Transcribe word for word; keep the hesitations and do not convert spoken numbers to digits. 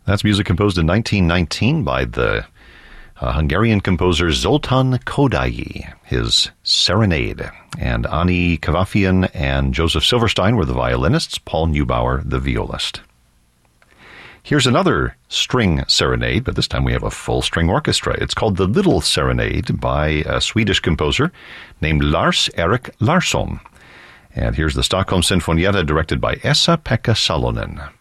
That's music composed in nineteen nineteen by the uh, Hungarian composer Zoltan Kodály, his Serenade. And Ani Kavafian and Joseph Silverstein were the violinists, Paul Neubauer the violist. Here's another string serenade, but this time we have a full string orchestra. It's called The Little Serenade by a Swedish composer named Lars-Erik Larsson. And here's the Stockholm Sinfonietta directed by Esa-Pekka Salonen.